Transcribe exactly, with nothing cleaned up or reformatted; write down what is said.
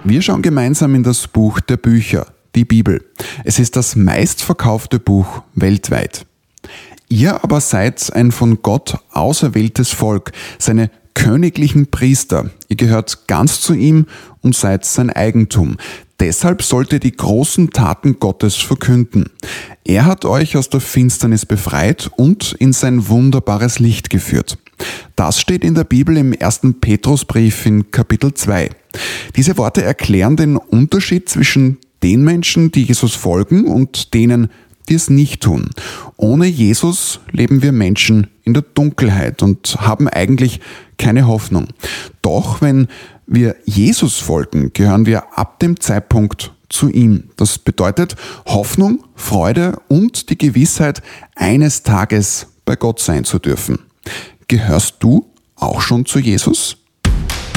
Wir schauen gemeinsam in das Buch der Bücher, die Bibel. Es ist das meistverkaufte Buch weltweit. Ihr aber seid ein von Gott auserwähltes Volk, seine königlichen Priester. Ihr gehört ganz zu ihm und seid sein Eigentum. Deshalb sollt ihr die großen Taten Gottes verkünden. Er hat euch aus der Finsternis befreit und in sein wunderbares Licht geführt. Das steht in der Bibel im ersten Petrusbrief in Kapitel zwei. Diese Worte erklären den Unterschied zwischen den Menschen, die Jesus folgen, und denen, die es nicht tun. Ohne Jesus leben wir Menschen in der Dunkelheit und haben eigentlich keine Hoffnung. Doch wenn wir Jesus folgen, gehören wir ab dem Zeitpunkt zu ihm. Das bedeutet Hoffnung, Freude und die Gewissheit, eines Tages bei Gott sein zu dürfen. Gehörst du auch schon zu Jesus?